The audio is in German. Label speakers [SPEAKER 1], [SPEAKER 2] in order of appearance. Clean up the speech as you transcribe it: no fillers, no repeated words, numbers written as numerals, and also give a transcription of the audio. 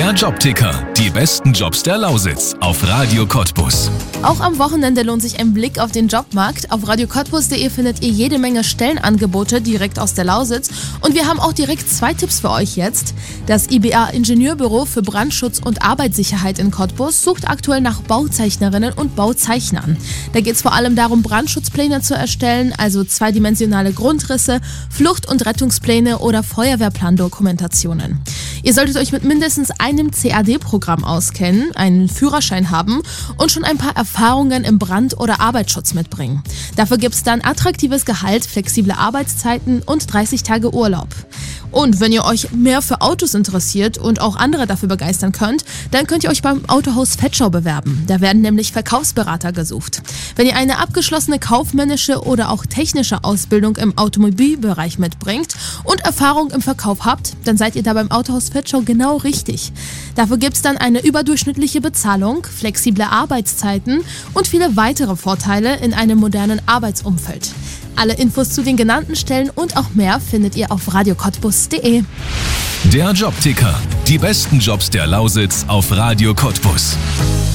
[SPEAKER 1] Der Jobticker. Die besten Jobs der Lausitz auf Radio Cottbus.
[SPEAKER 2] Auch am Wochenende lohnt sich ein Blick auf den Jobmarkt. Auf radiocottbus.de findet ihr jede Menge Stellenangebote direkt aus der Lausitz. Und wir haben auch direkt 2 Tipps für euch jetzt. Das IBA Ingenieurbüro für Brandschutz und Arbeitssicherheit in Cottbus sucht aktuell nach Bauzeichnerinnen und Bauzeichnern. Da geht es vor allem darum, Brandschutzpläne zu erstellen, also zweidimensionale Grundrisse, Flucht- und Rettungspläne oder Feuerwehrplandokumentationen. Ihr solltet euch mit mindestens einem CAD-Programm auskennen, einen Führerschein haben und schon ein paar Erfahrungen im Brand- oder Arbeitsschutz mitbringen. Dafür gibt es dann attraktives Gehalt, flexible Arbeitszeiten und 30 Tage Urlaub. Und wenn ihr euch mehr für Autos interessiert und auch andere dafür begeistern könnt, dann könnt ihr euch beim Autohaus Vetschau bewerben. Da werden nämlich Verkaufsberater gesucht. Wenn ihr eine abgeschlossene kaufmännische oder auch technische Ausbildung im Automobilbereich mitbringt und Erfahrung im Verkauf habt, dann seid ihr da beim Autohaus Vetschau genau richtig. Dafür gibt es dann eine überdurchschnittliche Bezahlung, flexible Arbeitszeiten und viele weitere Vorteile in einem modernen Arbeitsumfeld. Alle Infos zu den genannten Stellen und auch mehr findet ihr auf radiocottbus.de.
[SPEAKER 1] Der Jobticker. Die besten Jobs der Lausitz auf Radio Cottbus.